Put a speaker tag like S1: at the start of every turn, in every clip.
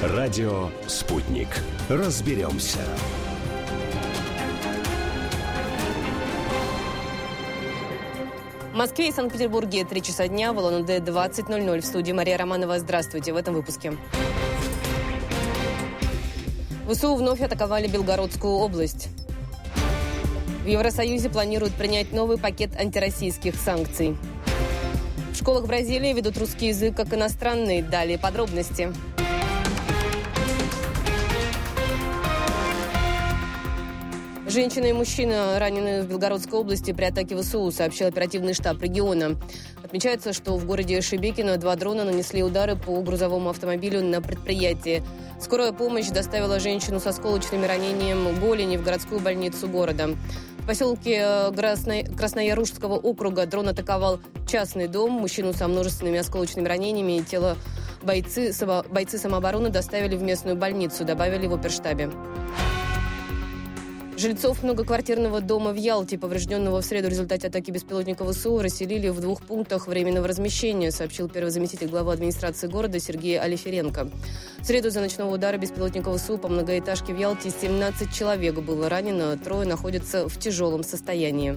S1: Радио «Спутник». Разберемся.
S2: В Москве и Санкт-Петербурге 3 часа дня, в Улан-Удэ 20:00. В студии Мария Романова. Здравствуйте. В этом выпуске. ВСУ вновь атаковали Белгородскую область. В Евросоюзе планируют принять новый пакет антироссийских санкций. В школах Бразилии ведут русский язык как иностранный. Далее подробности. Женщина и мужчина ранены в Белгородской области при атаке ВСУ, сообщил оперативный штаб региона. Отмечается, что в городе Шебекино 2 дрона нанесли удары по грузовому автомобилю на предприятии. Скорая помощь доставила женщину с осколочными ранениями голени в городскую больницу города. В поселке Краснояружского округа дрон атаковал частный дом. Мужчину со множественными осколочными ранениями и тело бойцы самообороны доставили в местную больницу, добавили в оперштабе. Жильцов многоквартирного дома в Ялте, поврежденного в среду в результате атаки беспилотника ВСУ, расселили в 2 пунктах временного размещения, сообщил первый заместитель главы администрации города Сергей Алиференко. В среду из-за ночного удара беспилотника ВСУ по многоэтажке в Ялте 17 человек было ранено, 3 находятся в тяжелом состоянии.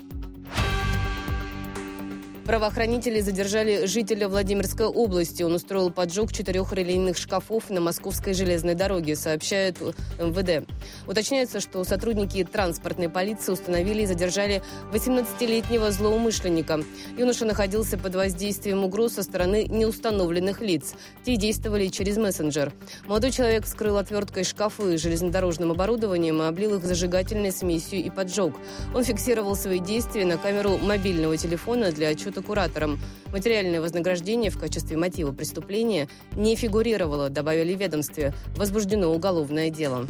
S2: Правоохранители задержали жителя Владимирской области. Он устроил поджог 4 релейных шкафов на Московской железной дороге, сообщает МВД. Уточняется, что сотрудники транспортной полиции установили и задержали 18-летнего злоумышленника. Юноша находился под воздействием угроз со стороны неустановленных лиц. Те действовали через мессенджер. Молодой человек вскрыл отверткой шкафы с железнодорожным оборудованием и облил их зажигательной смесью и поджег. Он фиксировал свои действия на камеру мобильного телефона для отчета кураторам. Материальное вознаграждение в качестве мотива преступления не фигурировало, добавили в ведомстве. Возбуждено уголовное дело.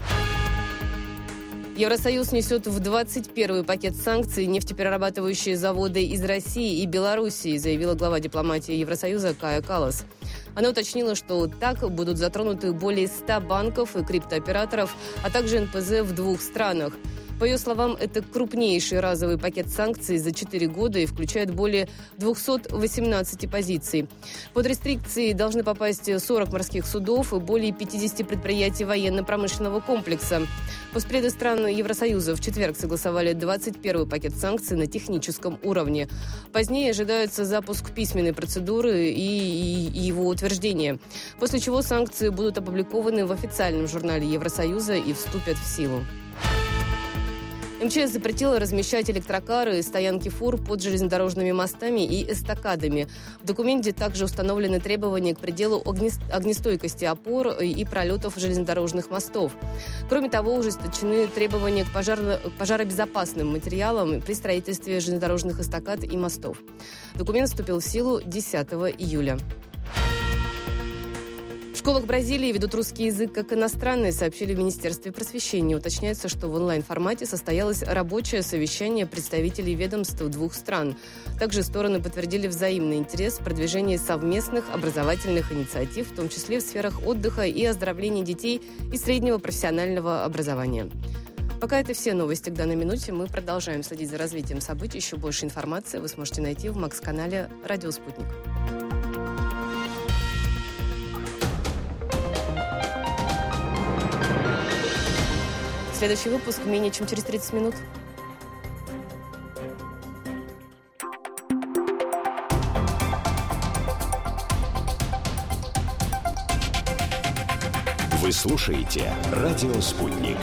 S2: Евросоюз несет в 21-й пакет санкций нефтеперерабатывающие заводы из России и Белоруссии, заявила глава дипломатии Евросоюза Кая Каллас. Она уточнила, что так будут затронуты более 100 банков и криптооператоров, а также НПЗ в 2 странах. По ее словам, это крупнейший разовый пакет санкций за 4 года и включает более 218 позиций. Под рестрикции должны попасть 40 морских судов и более 50 предприятий военно-промышленного комплекса. Постпреды стран Евросоюза в четверг согласовали 21-й пакет санкций на техническом уровне. Позднее ожидается запуск письменной процедуры и его утверждение, после чего санкции будут опубликованы в официальном журнале Евросоюза и вступят в силу. МЧС запретила размещать электрокары и стоянки фур под железнодорожными мостами и эстакадами. В документе также установлены требования к пределу огнестойкости опор и пролетов железнодорожных мостов. Кроме того, ужесточены требования к пожаробезопасным материалам при строительстве железнодорожных эстакад и мостов. Документ вступил в силу 10 июля. В школах Бразилии ведут русский язык как иностранный, сообщили в Министерстве просвещения. Уточняется, что в онлайн-формате состоялось рабочее совещание представителей ведомств 2 стран. Также стороны подтвердили взаимный интерес в продвижении совместных образовательных инициатив, в том числе в сферах отдыха и оздоровления детей и среднего профессионального образования. Пока это все новости к данной минуте. Мы продолжаем следить за развитием событий. Еще больше информации вы сможете найти в Макс-канале «Радио Спутник». Следующий выпуск менее чем через 30 минут.
S1: Вы слушаете «Радио Спутник».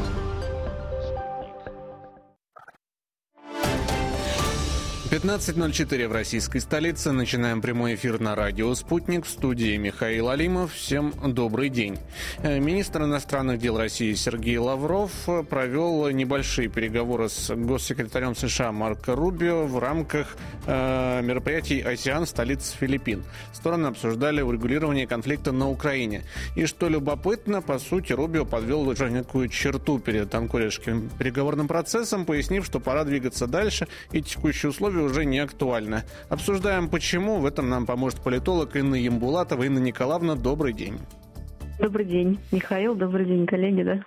S3: — 15:04 в российской столице. Начинаем прямой эфир на радио «Спутник». В студии Михаил Алимов. Всем добрый день. Министр иностранных дел России Сергей Лавров провел небольшие переговоры с госсекретарем США Марко Рубио в рамках мероприятий «Асиан» столицы Филиппин. Стороны обсуждали урегулирование конфликта на Украине. И что любопытно, по сути, Рубио подвел уже некую черту перед анкоридским переговорным процессом, пояснив, что пора двигаться дальше и текущие условия уже не актуальны. Обсуждаем почему. В этом нам поможет политолог Инна Ямбулатова. Инна Николаевна, добрый день.
S4: Добрый день, Михаил. Добрый день, коллеги, да.